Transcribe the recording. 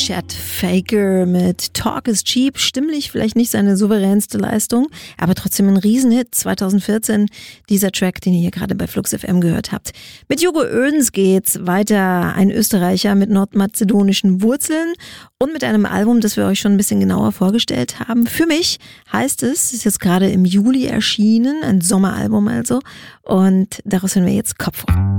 Chet Faker mit Talk is Cheap. Stimmlich vielleicht nicht seine souveränste Leistung, aber trotzdem ein Riesenhit 2014. Dieser Track, den ihr hier gerade bei Flux FM gehört habt. Mit Hugo Oedens geht's weiter. Ein Österreicher mit nordmazedonischen Wurzeln und mit einem Album, das wir euch schon ein bisschen genauer vorgestellt haben. Für mich heißt es, ist jetzt gerade im Juli erschienen, ein Sommeralbum also. Und daraus hören wir jetzt Kopf hoch.